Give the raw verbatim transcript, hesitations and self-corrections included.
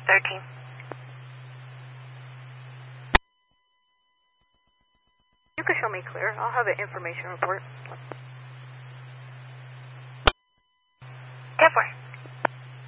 thirteen. You can show me clear. I'll have an information report.